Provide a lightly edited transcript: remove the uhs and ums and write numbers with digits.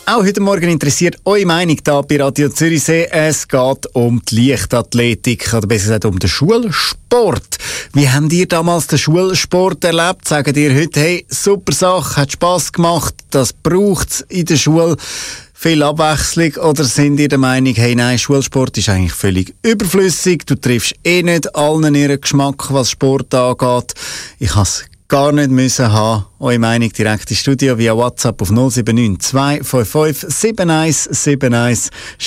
Auch heute Morgen interessiert eure Meinung hier bei Radio Zürichsee. Es geht um die Leichtathletik, oder besser gesagt um den Schulsport. Wie habt ihr damals den Schulsport erlebt? Sagt ihr heute, hey, super Sache, hat Spass gemacht, das braucht es in der Schule? Viel Abwechslung, oder sind ihr der Meinung, hey, nein, Schulsport ist eigentlich völlig überflüssig, du triffst nicht allen ihren Geschmack, was Sport angeht. Ich has gar nicht müssen haben. Eure Meinung direkt ins Studio via WhatsApp auf 079 255 7171.